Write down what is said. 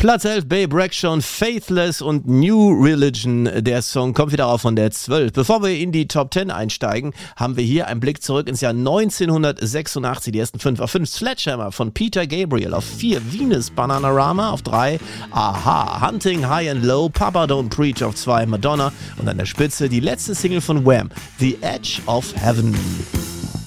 Platz 11, Babe Rexha, Faithless und New Religion. Der Song kommt wieder auf von der 12. Bevor wir in die Top 10 einsteigen, haben wir hier einen Blick zurück ins Jahr 1986. Die ersten 5 auf 5. Sledgehammer von Peter Gabriel auf 4. Venus Bananarama auf 3. Aha, Hunting High and Low, Papa Don't Preach auf 2. Madonna und an der Spitze die letzte Single von Wham, The Edge of Heaven.